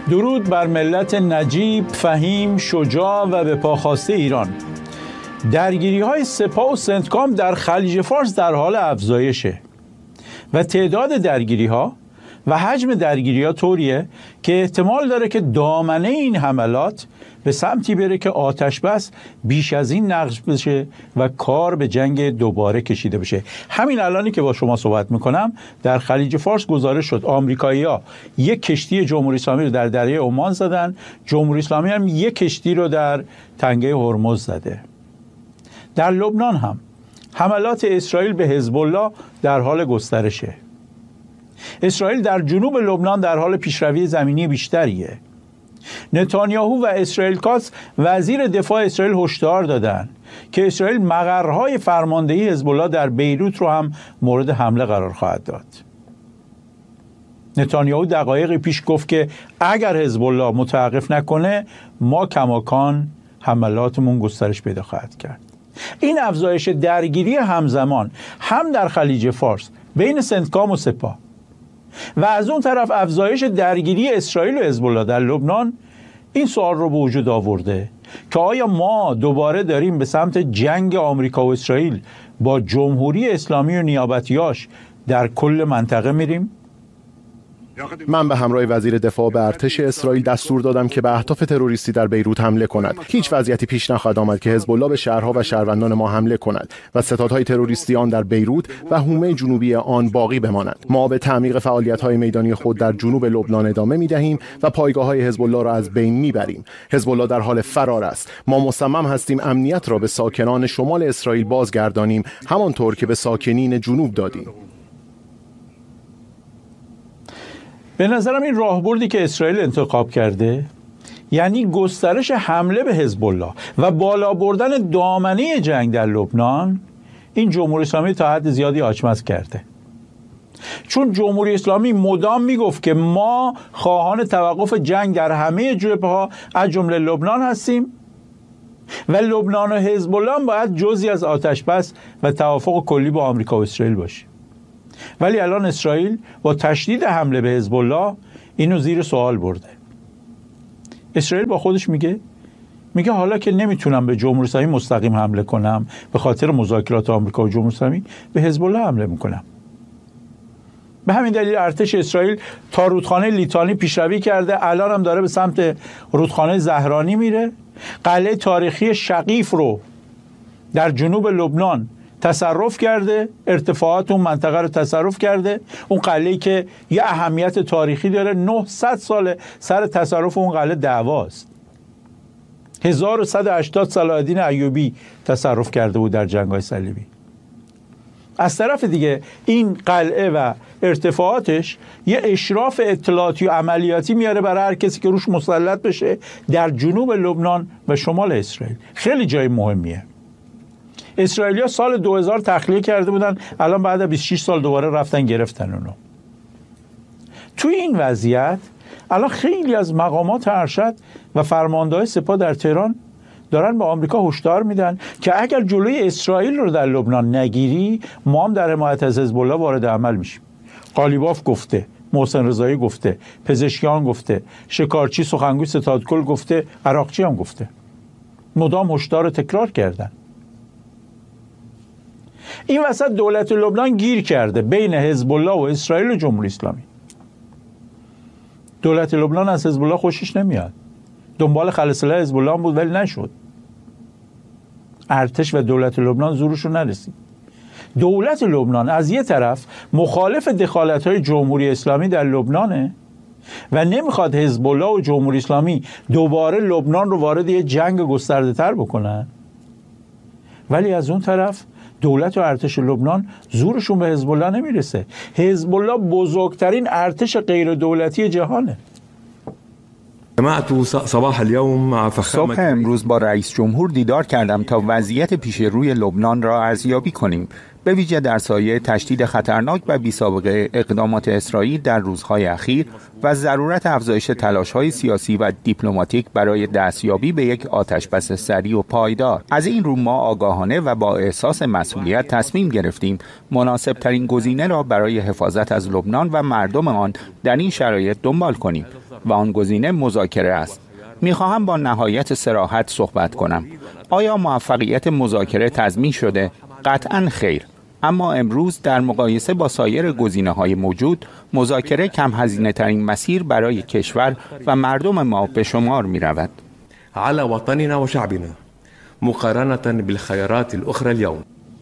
درود بر ملت نجیب، فهیم، شجاع و به پا خواسته ایران. درگیری‌های سپاه و سنتکام در خلیج فارس در حال افزایشه و تعداد درگیری‌ها و حجم درگیری‌ها طوریه که احتمال داره که دامنه این حملات به سمتی بره که آتش بس بیش از این نقض بشه و کار به جنگ دوباره کشیده بشه. همین الانی که با شما صحبت میکنم در خلیج فارس گزارش شد آمریکایی‌ها یک کشتی جمهوری اسلامی رو در دریای عمان زدن، جمهوری اسلامی هم یک کشتی رو در تنگه هرمز زده. در لبنان هم حملات اسرائیل به حزب الله در حال گسترشه. اسرائیل در جنوب لبنان در حال پیشروی زمینی بیشتریه. نتانیاهو و اسرائیل کاتس وزیر دفاع اسرائیل هشدار دادن که اسرائیل مقرهای فرماندهی حزب الله در بیروت رو هم مورد حمله قرار خواهد داد. نتانیاهو دقایقی پیش گفت که اگر حزب الله متوقف نکنه ما کماکان حملاتمون گسترش پیدا خواهد کرد. این افزایش درگیری همزمان هم در خلیج فارس بین سنتکام و سپاه و از اون طرف افزایش درگیری اسرائیل و حزب الله در لبنان این سوال رو به وجود آورده که آیا ما دوباره داریم به سمت جنگ آمریکا و اسرائیل با جمهوری اسلامی و نیابتیاش در کل منطقه میریم؟ من به همراه وزیر دفاع به ارتش اسرائیل دستور دادم که به اهداف تروریستی در بیروت حمله کند. هیچ وضعیتی پیش نخواهد آمد که حزب الله به شهرها و شهروندان ما حمله کند و ستادهای تروریستی آن در بیروت و حومه جنوبی آن باقی بمانند. ما به تعمیق فعالیت‌های میدانی خود در جنوب لبنان ادامه می‌دهیم و پایگاه‌های حزب الله را از بین می‌بریم. حزب الله در حال فرار است. ما مصمم هستیم امنیت را به ساکنان شمال اسرائیل بازگردانیم، همانطور که به ساکنین جنوب دادیم. به نظرم این راهبردی که اسرائیل انتخاب کرده، یعنی گسترش حمله به حزب الله و بالا بردن دامنه جنگ در لبنان، این جمهوری اسلامی تا حد زیادی آچمز کرده. چون جمهوری اسلامی مدام میگفت که ما خواهان توقف جنگ در همه جبهه‌ها از جمله لبنان هستیم و لبنان و حزب الله باید جزئی از آتش‌بس و توافق کلی با آمریکا و اسرائیل باشه. ولی الان اسرائیل با تشدید حمله به حزب الله اینو زیر سوال برده. اسرائیل با خودش میگه حالا که نمیتونم به جمهوری اسلامی مستقیم حمله کنم به خاطر مذاکرات آمریکا و جمهوری اسلامی، به حزب الله حمله میکنم. به همین دلیل ارتش اسرائیل تا رودخانه لیتانی پیشروی کرده، الان هم داره به سمت رودخانه زهرانی میره. قلعه تاریخی شقیف رو در جنوب لبنان تصرف کرده، ارتفاعات اون منطقه رو تصرف کرده. اون قلعه‌ای که یه اهمیت تاریخی داره، 900 سال سر تصرف اون قلعه دعواست. 1180 صلاح الدین ایوبی تصرف کرده بود در جنگ‌های صلیبی. از طرف دیگه این قلعه و ارتفاعاتش یه اشراف اطلاعاتی و عملیاتی میاره برای هر کسی که روش مسلط بشه در جنوب لبنان و شمال اسرائیل. خیلی جای مهمیه. اسرائیلیا سال 2000 تخلیه کرده بودن، الان بعد از 26 سال دوباره رفتن گرفتن اونو. توی این وضعیت الان خیلی از مقامات ارشد و فرمانده‌های سپاه در تهران دارن به آمریکا هشدار میدن که اگر جلوی اسرائیل رو در لبنان نگیری، ما هم در حمایت از حزب الله وارد عمل میشیم. قالیباف گفته، محسن رضایی گفته، پزشکیان گفته، شکارچی سخنگوی ستادکل گفته، عراقچی هم گفته. مدام هشدار تکرار کردن. این وسط دولت لبنان گیر کرده بین حزب الله و اسرائیل و جمهوری اسلامی. دولت لبنان از حزب الله خوشش نمیاد. دنبال خلسله حزب الله بود ولی نشد. ارتش و دولت لبنان زورشون نرسید. دولت لبنان از یه طرف مخالف دخالت‌های جمهوری اسلامی در لبنانه و نمیخواد حزب الله و جمهوری اسلامی دوباره لبنان رو وارد یه جنگ گسترده‌تر بکنن، ولی از اون طرف دولت و ارتش لبنان زورشون به حزب الله نمیرسه. حزب الله بزرگترین ارتش غیر دولتی جهانه. صبح امروز با رئیس جمهور دیدار کردم تا وضعیت پیش روی لبنان را ارزیابی کنیم، به ویژه در سایه تشدید خطرناک و بی‌سابقه اقدامات اسرائیل در روزهای اخیر و ضرورت افزایش تلاش‌های سیاسی و دیپلماتیک برای دستیابی به یک آتش‌بس سریع و پایدار. از این رو ما آگاهانه و با احساس مسئولیت تصمیم گرفتیم مناسب‌ترین گزینه را برای حفاظت از لبنان و مردم آن در این شرایط دنبال کنیم. و آن گزینه مذاکره است. میخواهم با نهایت صراحت صحبت کنم. آیا موفقیت مذاکره تضمین شده؟ قطعاً خیر. اما امروز در مقایسه با سایر گزینه‌های موجود، مذاکره کم هزینه ترین مسیر برای کشور و مردم ما به شمار می‌رود. على وطننا وشعبنا مقارنة بالخيارات الأخرى اليوم.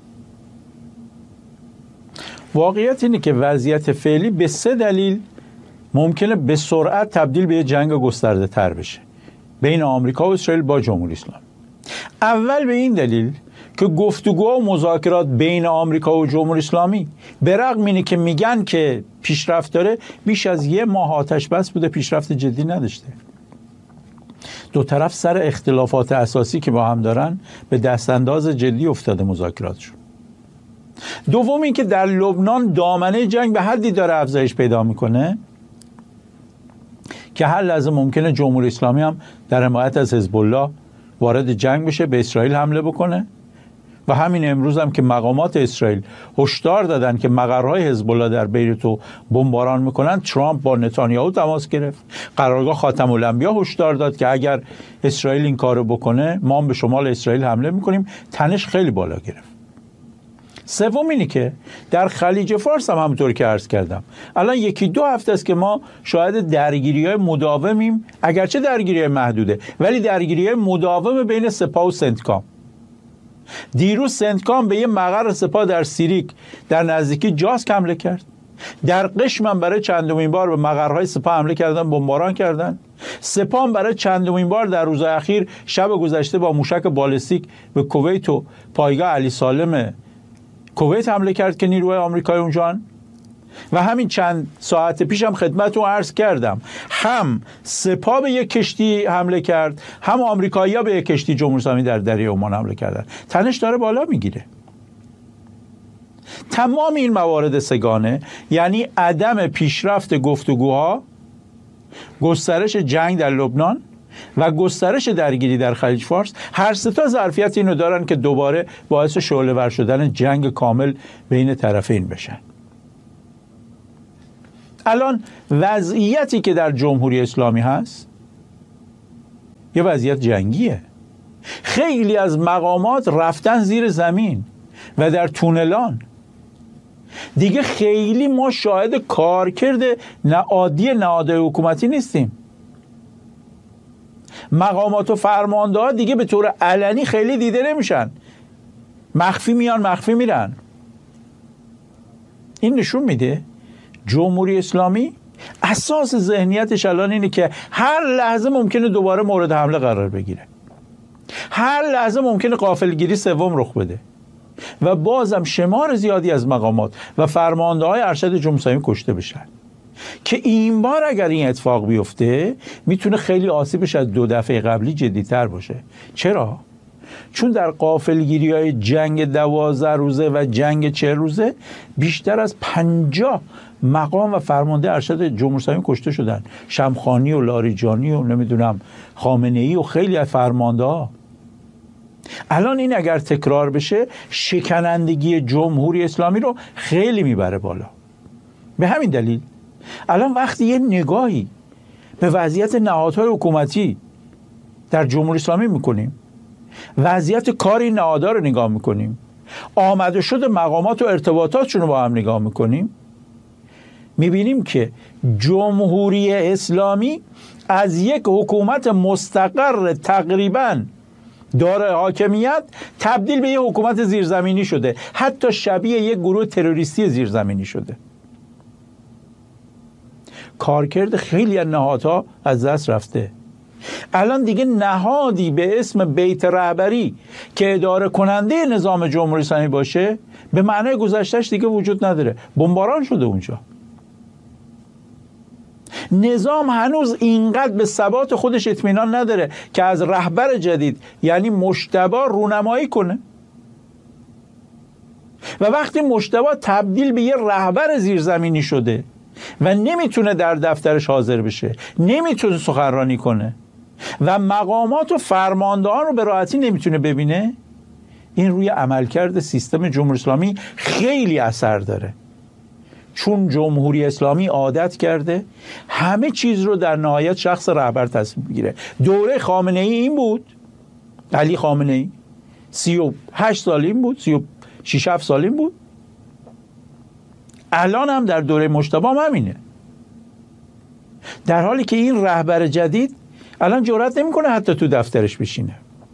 واقعیت اینه که وضعیت فعلی به 3 دلیل ممکنه به سرعت تبدیل به جنگ گسترده تر بشه بین آمریکا و اسرائیل با جمهوری اسلامی. اول به این دلیل که گفتگو و مذاکرات بین آمریکا و جمهوری اسلامی به رغم اینه که میگن که پیشرفت داره، بیش از 1 ماه آتش بس بوده، پیشرفت جدی نداشته. دو طرف سر اختلافات اساسی که با هم دارن به دستانداز جدی افتاده مذاکراتشون. دوم این که در لبنان دامنه جنگ به حدی داره افزایش پیدا میکنه که هر لحظه ممکنه جمهوری اسلامی هم در حمایت از حزب الله وارد جنگ بشه، به اسرائیل حمله بکنه. و همین امروز هم که مقامات اسرائیل هشدار دادن که مقرهای حزب الله در بیروت رو بمباران میکنن، ترامپ با نتانیاهو تماس گرفت. قرارگاه خاتم الانبیا هشدار داد که اگر اسرائیل این کارو بکنه ما هم به شمال اسرائیل حمله میکنیم. تنش خیلی بالا گرفت. سوم اینی که در خلیج فارس هم همونطور که عرض کردم الان 1-2 هفته است که ما شاهد درگیری‌های مداومیم، اگرچه درگیری محدوده ولی درگیری مداوم بین سپاه و سنتکام. دیروز سنتکام به یه مقر سپاه در سیریک در نزدیکی جاسک حمله کرد. در قشم هم برای چندمین بار به مقرهای سپاه حمله کردن، بمباران کردن. سپاه برای چندمین بار در روزهای اخیر شب گذشته با موشک بالستیک به کویت و پایگاه علی سالم کویت حمله کرد که نیروهای آمریکایی اونجان. و همین چند ساعت پیش هم خدمتتون عرض کردم هم سپاه به یک کشتی حمله کرد، هم آمریکایی‌ها به یک کشتی جمهوری اسلامی در دریای عمان حمله کردن. تنش داره بالا میگیره. تمام این موارد سگانه یعنی عدم پیشرفت گفتگوها، گسترش جنگ در لبنان و گسترش درگیری در خلیج فارس، هر سه تا ظرفیت اینو دارن که دوباره باعث شعله‌ور شدن جنگ کامل بین طرفین بشن. الان وضعیتی که در جمهوری اسلامی هست یه وضعیت جنگیه. خیلی از مقامات رفتن زیر زمین و در تونلان. دیگه خیلی ما شاهد کارکرد عادی نهادهای حکومتی نیستیم. مقامات و فرمانده‌ها دیگه به طور علنی خیلی دیده نمیشن، مخفی میان مخفی میرن. این نشون میده جمهوری اسلامی اساس ذهنیتش الان اینه که هر لحظه ممکنه دوباره مورد حمله قرار بگیره، هر لحظه ممکنه غافلگیری سوم رخ بده و بازم شمار زیادی از مقامات و فرمانده‌های ارشد جمهوری اسلامی کشته بشن که این بار اگر این اتفاق بیفته میتونه خیلی آسیبش از 2 دفعه قبلی جدی‌تر باشه. چرا؟ چون در غافلگیری‌های جنگ 12 روزه و جنگ 40 روزه بیشتر از 50 مقام و فرمانده ارشد جمهوری اسلامی کشته شدن. شمخانی و لاریجانی و نمیدونم خامنه‌ای و خیلی از فرمانده‌ها. الان این اگر تکرار بشه شکنندگی جمهوری اسلامی رو خیلی میبره بالا. به همین دلیل الان وقتی یه نگاهی به وضعیت نهادهای حکومتی در جمهوری اسلامی میکنیم، وضعیت کار این نهادها رو نگاه میکنیم، آمده شد مقامات و ارتباطاتشون رو با هم نگاه میکنیم، میبینیم که جمهوری اسلامی از یک حکومت مستقر تقریباً داره حاکمیت تبدیل به یک حکومت زیرزمینی شده، حتی شبیه یک گروه تروریستی زیرزمینی شده. کارکرد خیلی از نهادها از دست رفته. الان دیگه نهادی به اسم بیت رهبری که اداره کننده نظام جمهوری اسلامی باشه به معنای گذشتهش دیگه وجود نداره. بمباران شده اونجا. نظام هنوز اینقدر به ثبات خودش اطمینان نداره که از رهبر جدید یعنی مجتبی رونمایی کنه. و وقتی مجتبی تبدیل به یه رهبر زیرزمینی شده و نمیتونه در دفترش حاضر بشه، نمیتونه سخنرانی کنه و مقامات و فرماندهان رو به راحتی نمیتونه ببینه، این روی عملکرد سیستم جمهوری اسلامی خیلی اثر داره. چون جمهوری اسلامی عادت کرده همه چیز رو در نهایت شخص رهبر تصمیم بگیره. دوره خامنه ای این بود، علی خامنه ای 38 سال این بود، 36-7 سال این بود. الان هم در دوره مجتبی هم همینه، در حالی که این رهبر جدید الان جرئت نمیکنه حتی تو دفترش بشینه.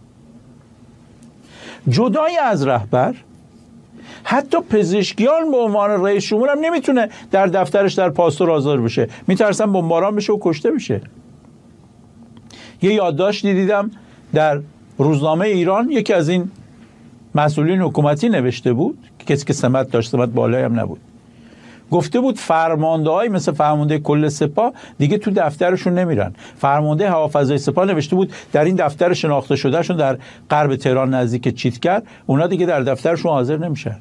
جدای از رهبر، حتی پزشکیان به عنوان رئیس جمهور هم نمیتونه در دفترش در پاستور حاضر بشه، میترسن بمباران بشه و کشته بشه. یه یادداشتی دیدم در روزنامه ایران، یکی از این مسئولین حکومتی نوشته بود، کسی که سمت داشت، سمت بالایی هم نبود، گفته بود فرمانده‌های مثل فرمانده کل سپاه دیگه تو دفترشون نمیرن. فرمانده هوافضای سپاه نوشته بود در این دفتر شناخته شدهشون در غرب تهران نزدیک چیتکر، اونا دیگه در دفترشون حاضر نمیشن.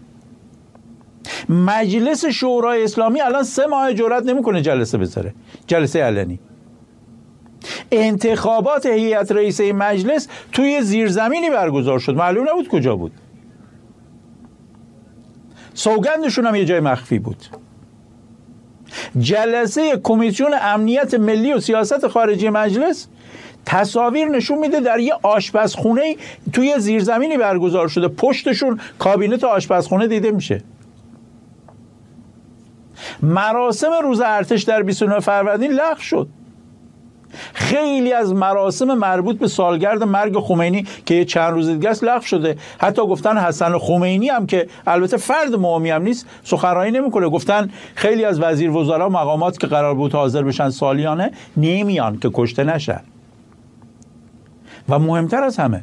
مجلس شورای اسلامی الان 3 ماه جرئت نمیکنه جلسه بذاره، جلسه علنی. انتخابات هیئت رئیسه مجلس توی زیرزمینی برگزار شد، معلوم نبود کجا بود. سوگندشون هم یه جای مخفی بود. جلسه کمیسیون امنیت ملی و سیاست خارجی مجلس تصاویر نشون میده در یه آشپزخونه توی زیرزمینی برگزار شده، پشتشون کابینت آشپزخونه دیده میشه. مراسم روز ارتش در 29 فروردین لغو شد. خیلی از مراسم مربوط به سالگرد مرگ خمینی که یه چند روز دیگه است لغو شده. حتی گفتن حسن خمینی هم که البته فرد مهمی هم نیست سخنرانی نمیکنه، گفتن خیلی از وزیر وزرا مقامات که قرار بود حاضر بشن سالیانه نمیان که کشته نشن. و مهمتر از همه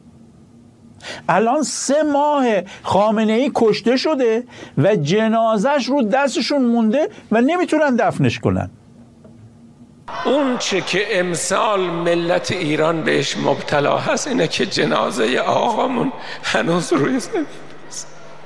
الان 3 ماه خامنه ای کشته شده و جنازش رو دستشون مونده و نمیتونن دفنش کنن. اون چه که امسال ملت ایران بهش مبتلا هست اینه که جنازه آقامون هنوز روی زمین است.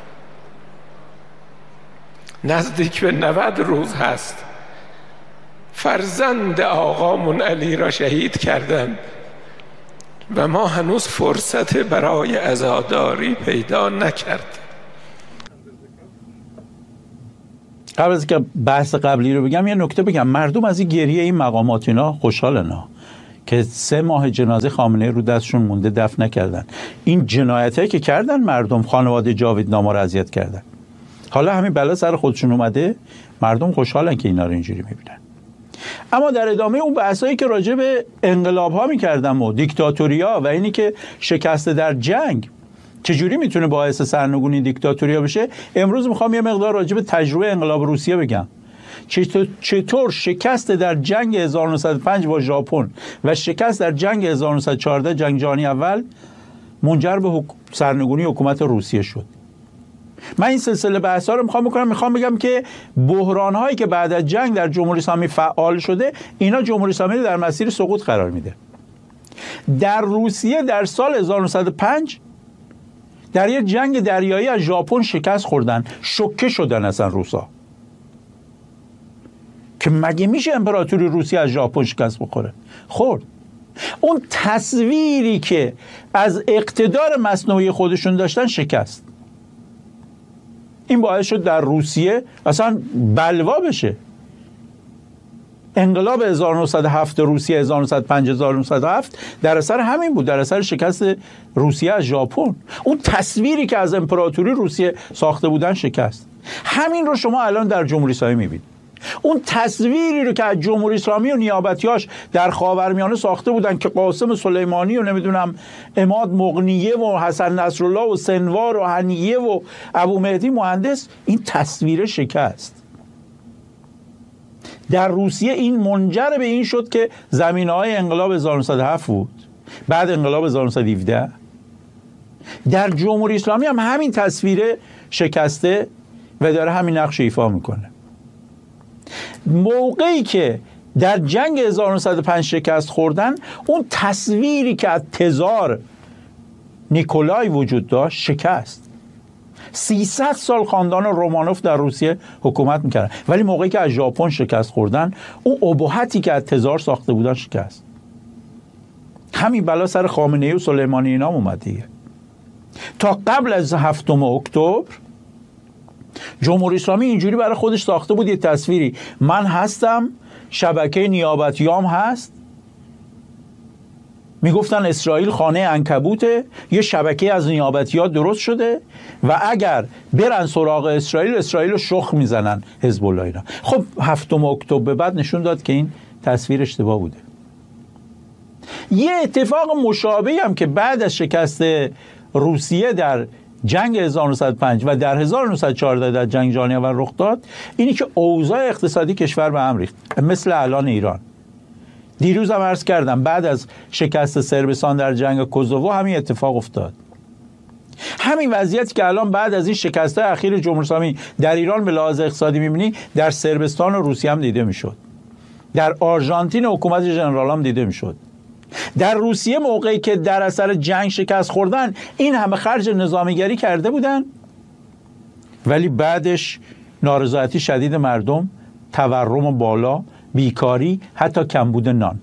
نزدیک به 90 روز هست فرزند آقامون علی را شهید کردند و ما هنوز فرصت برای عزاداری پیدا نکردیم. قبل از که بحث قبلی رو بگم یه نکته بگم. مردم از این گریه این مقامات اینا خوشحالن که 3 ماه جنازه خامنه‌ای رو دستشون مونده دفن نکردن. این جنایتایی که کردن مردم، خانواده جاویدنامه رو اذیت کردن، حالا همین بلا سر خودشون اومده، مردم خوشحالن که اینا رو اینجوری میبینن. اما در ادامه اون بحثایی که راجع به انقلاب‌ها می‌کردم و دیکتاتوری‌ها و اینی که شکست در جنگ چجوری میتونه باعث سرنگونی دیکتاتوریا بشه، امروز میخوام یه مقدار راجع به تجربه انقلاب روسیه بگم. چطور شکست در جنگ 1905 با ژاپن و شکست در جنگ 1914 جنگ جهانی اول منجر به سرنگونی حکومت روسیه شد. من این سلسله بحث‌ها رو میخوام بگم که بحران‌هایی که بعد از جنگ در جمهوری اسلامی فعال شده، اینا جمهوری اسلامی رو در مسیر سقوط قرار میده. در روسیه در سال 1905 در یک جنگ دریایی از ژاپن شکست خوردن، شوکه شدن اصلا روسا که مگه میشه امپراتوری روسیه از ژاپن شکست بخوره؟ خورد. اون تصویری که از اقتدار مصنوعی خودشون داشتن شکست. این باعث شد در روسیه اصلا بلوا بشه. انقلاب 1907 روسیه 1905 1907 در اثر همین بود، در اثر شکست روسیه از ژاپن. اون تصویری که از امپراتوری روسیه ساخته بودن شکست. همین رو شما الان در جمهوری اسلامی میبینید. اون تصویری رو که از جمهوری اسلامی و نیابتیاش در خاورمیانه ساخته بودن که قاسم سلیمانی و نمیدونم عماد مغنیه و حسن نصرالله و سنوار و هنیه و ابو مهدی مهندس، این تصویر شکست. در روسیه این منجر به این شد که زمینه‌های انقلاب 1907 بود، بعد انقلاب 1917. در جمهوری اسلامی هم همین تصویر شکسته و داره همین نقش ایفا میکنه. موقعی که در جنگ 1905 شکست خوردن، اون تصویری که از تزار نیکولای وجود داشت شکست. 300 سال خاندان رومانوف در روسیه حکومت میکردن، ولی موقعی که از ژاپن شکست خوردن، اون ابهتی که از تزار ساخته بودن شکست. همین بلا سر خامنه‌ای و سلیمانی اینا اومد دیگه. تا قبل از 7 اکتبر جمهوری اسلامی اینجوری برای خودش ساخته بود یه تصویری، من هستم، شبکه نیابتیام هست، میگفتن اسرائیل خانه عنکبوته، یه شبکه از نیابتی‌ها درست شده و اگر برن سراغ اسرائیل رو شخ میزنن حزب الله اینا. خب 7 اکتبر به بعد نشون داد که این تصویر اشتباه بوده. یه اتفاق مشابهی هم که بعد از شکست روسیه در جنگ 1905 و در 1914 در جنگ جهانی اول رخ داد، اینی که اوضاع اقتصادی کشور به هم ریخت، مثل الان ایران. دیروز هم عرض کردم بعد از شکست صربستان در جنگ کوزوو همین اتفاق افتاد. همین وضعیتی که الان بعد از این شکست‌های اخیر جمهوری اسلامی در ایران به لحاظ اقتصادی می‌بینی، در صربستان و روسیه هم دیده می‌شد. در آرژانتین حکومت ژنرال هم دیده می‌شد. در روسیه موقعی که در اثر جنگ شکست خوردن، این همه خرج نظامیگری کرده بودن، ولی بعدش نارضایتی شدید مردم، تورم بالا، بیکاری، حتی کمبود نان،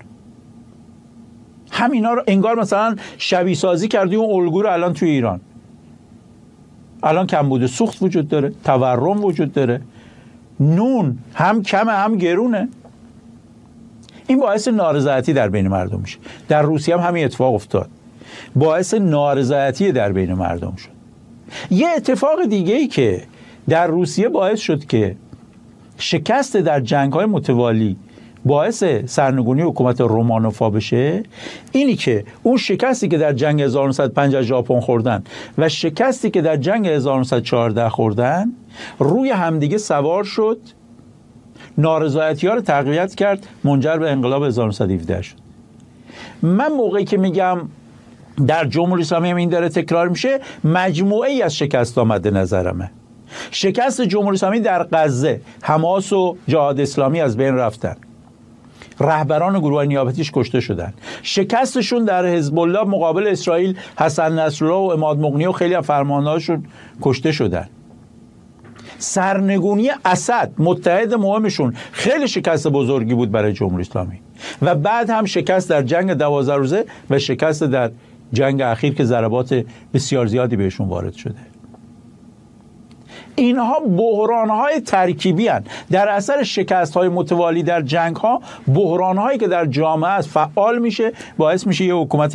همینا رو انگار مثلا شبیه سازی کردی اون الگو رو الان توی ایران. الان کمبود سوخت وجود داره، تورم وجود داره، نون هم کمه هم گرونه. این باعث نارضایتی در بین مردم میشه. در روسیه هم همین اتفاق افتاد، باعث نارضایتی در بین مردم شد. یه اتفاق دیگه ای که در روسیه باعث شد که شکست در جنگ‌های متوالی باعث سرنگونی حکومت رومانوفا بشه، اینی که اون شکستی که در جنگ 1905 از ژاپن خوردن و شکستی که در جنگ 1914 خوردن روی همدیگه سوار شد، نارضایتی‌ها رو تقویت کرد، منجر به انقلاب 1917 شد. من موقعی که میگم در جمهوری اسلامی هم این داره تکرار میشه، مجموعه‌ای از شکست آمده نظرمه. شکست جمهوری اسلامی در غزه، حماس و جهاد اسلامی از بین رفتن، رهبران گروه نیابتیش کشته شدن. شکستشون در حزب الله مقابل اسرائیل، حسن نصرالله و عماد مغنی و خیلی از فرماندهاشون کشته شدن. سرنگونی اسد، متحد مهمشون، خیلی شکست بزرگی بود برای جمهوری اسلامی. و بعد هم شکست در جنگ 12 روزه و شکست در جنگ اخیر که ضربات بسیار زیادی بهشون وارد شده. اینها بحران‌های ترکیبی هستند. در اثر شکست‌های متوالی در جنگ‌ها، بحران‌هایی که در جامعه است فعال میشه، باعث میشه یه حکومت